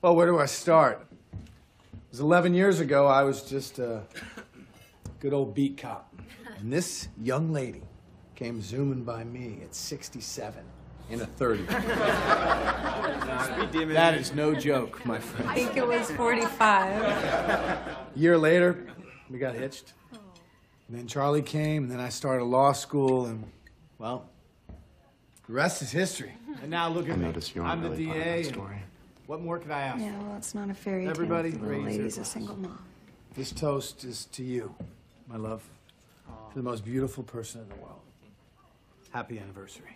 Well, where do I start? It was 11 years ago. I was just a good old beat cop. And this young lady came zooming by me at 67 in a 30. That is no joke, my friend. I think it was 45. A year later, we got hitched. And then Charlie came, and then I started law school, and, well, the rest is history. And now look at me. I'm the DA. Story. What more could I ask? Yeah, well, it's not a fairy tale. Everybody, The little lady's a single mom. This toast is to you, my love, to the most beautiful person in the world. Happy anniversary.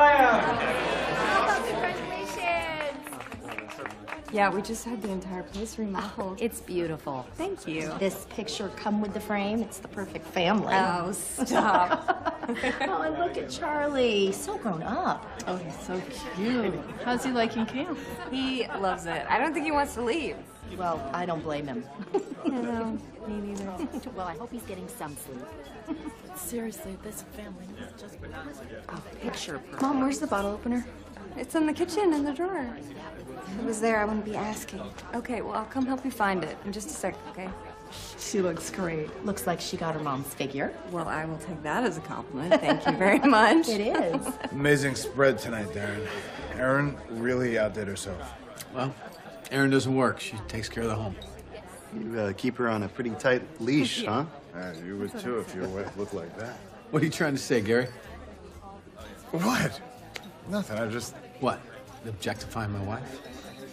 Yeah, we just had the entire place remodeled. It's beautiful. Thank you. This picture come with the frame. It's the perfect family. Oh, stop. Oh, and look at Charlie. So grown up. Oh, he's so cute. How's he liking camp? He loves it. I don't think he wants to leave. Well, I don't blame him. No, me neither. Well, I hope he's getting some sleep. Seriously, this family is just A picture perfect. Mom, where's the bottle opener? It's in the kitchen, in the drawer. If it was there, I wouldn't be asking. Okay, well, I'll come help you find it in just a sec, okay? She looks great. Looks like she got her mom's figure. Well, I will take that as a compliment. Thank you very much. It is. Amazing spread tonight, Darren. Erin really outdid herself. Well, Erin doesn't work. She takes care of the home. You keep her on a pretty tight leash, huh? You would too if your wife looked like that. What are you trying to say, Gary? What? Nothing, I just... What? Objectifying my wife?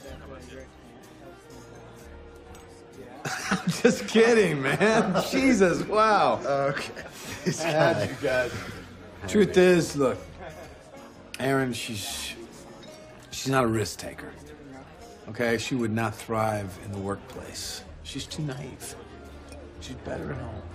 I'm just kidding, man. Jesus, wow. Okay. I had you guys. Truth is, look, Erin, she's not a risk taker. Okay, she would not thrive in the workplace. She's too naive. She's better at home.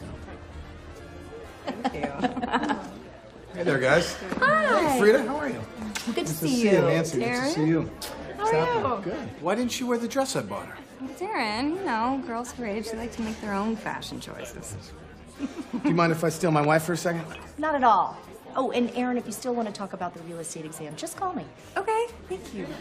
Thank you. Hey there, guys. Hi. Hey, Frida, how are you? Good to Good see you, you. Nancy. Good to see you. How are you? Good. Why didn't she wear the dress I bought her? Darren, you know, girls her age, they like to make their own fashion choices. Do you mind if I steal my wife for a second? Not at all. Oh, and Erin, if you still want to talk about the real estate exam, just call me. Okay, thank you.